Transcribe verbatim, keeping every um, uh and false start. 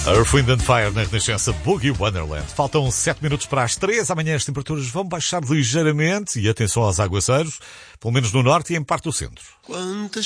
Earth, Wind and Fire na Renascença Boogie Wonderland. Faltam sete minutos para as três. Amanhã as temperaturas vão baixar ligeiramente e atenção aos aguaceiros, pelo menos no norte e em parte do centro. Quantas